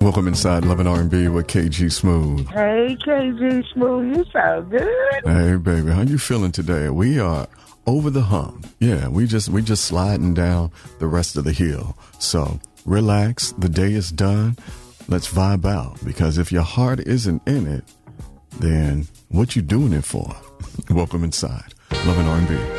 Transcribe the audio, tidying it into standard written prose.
Welcome inside Love and R&B with KG Smooth. Hey, KG Smooth, you sound good. Hey, baby, how you feeling today? We are over the hump. Yeah, we just sliding down the rest of the hill. So relax. The day is done. Let's vibe out, because if your heart isn't in it, then what you doing it for? Welcome inside Love and R&B.